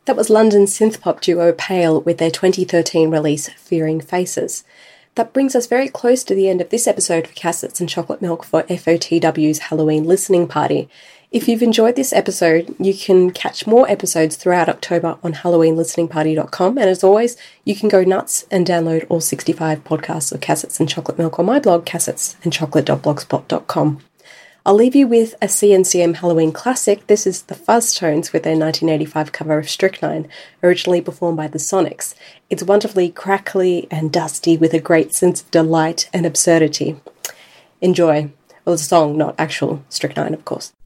That was London synth-pop duo Pale with their 2013 release Fearing Faces. That brings us very close to the end of this episode of Cassettes and Chocolate Milk for FOTW's Halloween listening party. If you've enjoyed this episode, you can catch more episodes throughout October on HalloweenListeningParty.com, and as always, you can go nuts and download all 65 podcasts of Cassettes and Chocolate Milk on my blog, cassettesandchocolate.blogspot.com. I'll leave you with a CNCM Halloween classic. This is the Fuzztones with their 1985 cover of Strychnine, originally performed by the Sonics. It's wonderfully crackly and dusty with a great sense of delight and absurdity. Enjoy. Well, it's a song, not actual Strychnine, of course.